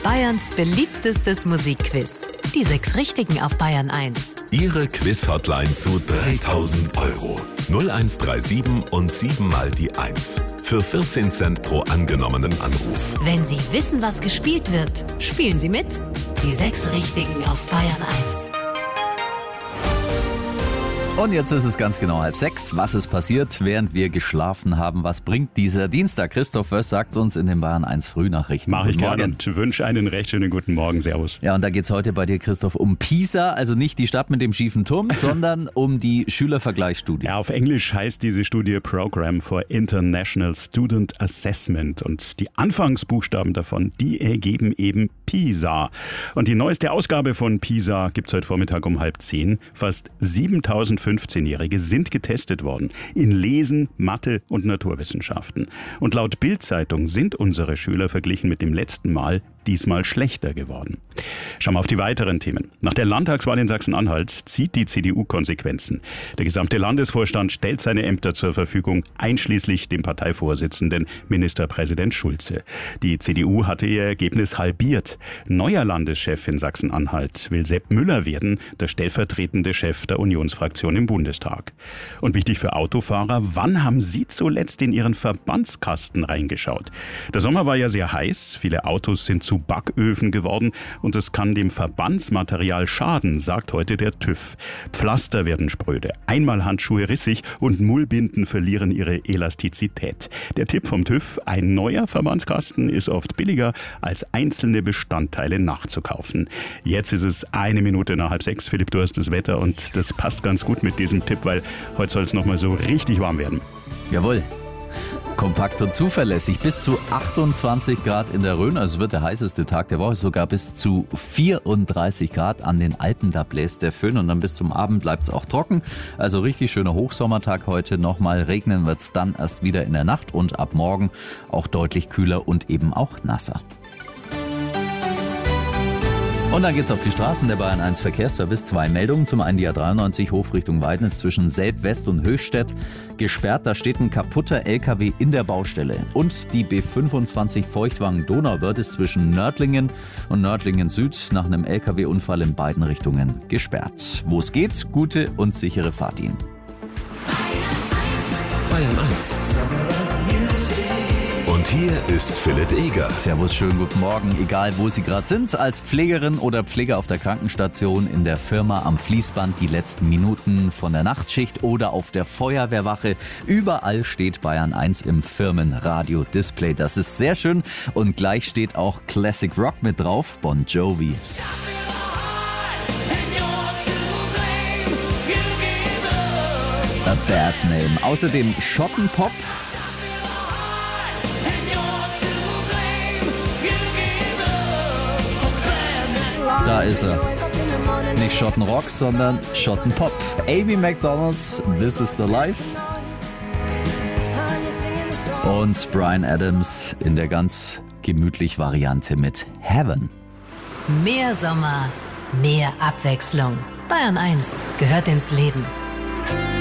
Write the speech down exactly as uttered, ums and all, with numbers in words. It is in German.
Bayerns beliebtestes Musikquiz. Die sechs Richtigen auf Bayern eins. Ihre Quiz-Hotline zu dreitausend Euro. null eins drei sieben und sieben mal die eins. Für vierzehn Cent pro angenommenen Anruf. Wenn Sie wissen, was gespielt wird, spielen Sie mit. Die sechs Richtigen auf Bayern eins. Und jetzt ist es ganz genau halb sechs. Was ist passiert, während wir geschlafen haben? Was bringt dieser Dienstag? Christoph Wöss sagt uns in den Bayern eins Frühnachrichten. Mach ich Guten gerne Morgen. und wünsche einen recht schönen guten Morgen. Servus. Ja, und da geht es heute bei dir, Christoph, um Pisa. Also nicht die Stadt mit dem schiefen Turm, sondern um die Schülervergleichsstudie. Ja, auf Englisch heißt diese Studie Program for International Student Assessment. Und die Anfangsbuchstaben davon, die ergeben eben PISA. Und die neueste Ausgabe von PISA gibt es heute Vormittag um halb zehn. Fast siebentausendfünfzehnjährige sind getestet worden in Lesen, Mathe und Naturwissenschaften. Und laut Bild-Zeitung sind unsere Schüler verglichen mit dem letzten Mal diesmal schlechter geworden. Schauen wir auf die weiteren Themen. Nach der Landtagswahl in Sachsen-Anhalt zieht die C D U Konsequenzen. Der gesamte Landesvorstand stellt seine Ämter zur Verfügung, einschließlich dem Parteivorsitzenden Ministerpräsident Schulze. Die C D U hatte ihr Ergebnis halbiert. Neuer Landeschef in Sachsen-Anhalt will Sepp Müller werden, der stellvertretende Chef der Unionsfraktion im Bundestag. Und wichtig für Autofahrer, wann haben Sie zuletzt in Ihren Verbandskasten reingeschaut? Der Sommer war ja sehr heiß, viele Autos sind zu Backöfen geworden und es kann dem Verbandsmaterial schaden, sagt heute der TÜV. Pflaster werden spröde, Einmalhandschuhe rissig und Mullbinden verlieren ihre Elastizität. Der Tipp vom TÜV, ein neuer Verbandskasten ist oft billiger als einzelne Bestandteile nachzukaufen. Jetzt ist es eine Minute nach halb sechs. Philipp, du hast das Wetter und das passt ganz gut mit diesem Tipp, weil heute soll es nochmal so richtig warm werden. Jawohl. Kompakt und zuverlässig. Bis zu achtundzwanzig Grad in der Rhön. Also es wird der heißeste Tag der Woche. Sogar bis zu vierunddreißig Grad an den Alpen. Da bläst der Föhn und dann bis zum Abend bleibt es auch trocken. Also richtig schöner Hochsommertag heute. Nochmal regnen wird es dann erst wieder in der Nacht und ab morgen auch deutlich kühler und eben auch nasser. Und dann geht's auf die Straßen der Bayern eins Verkehrsservice. Zwei Meldungen. Zum einen die A dreiundneunzig Hof Richtung Weidnitz zwischen Selb-West und Höchstädt gesperrt. Da steht ein kaputter L K W in der Baustelle. Und die B fünfundzwanzig Feuchtwangen-Donauwörth ist zwischen Nördlingen und Nördlingen Süd nach einem L K W-Unfall in beiden Richtungen gesperrt. Wo es geht, gute und sichere Fahrt Ihnen. Bayern eins. Und hier ist Philipp Eger. Servus, schönen guten Morgen. Egal, wo Sie gerade sind, als Pflegerin oder Pfleger auf der Krankenstation, in der Firma, am Fließband, die letzten Minuten von der Nachtschicht oder auf der Feuerwehrwache. Überall steht Bayern eins im Firmenradio-Display. Das ist sehr schön. Und gleich steht auch Classic Rock mit drauf. Bon Jovi. A Bad Name. Außerdem Schottenpop. Da ist er. Nicht Schottenrock, sondern Schottenpop. Amy McDonald's, This is the Life. Und Bryan Adams in der ganz gemütlich Variante mit Heaven. Mehr Sommer, mehr Abwechslung. Bayern eins gehört ins Leben.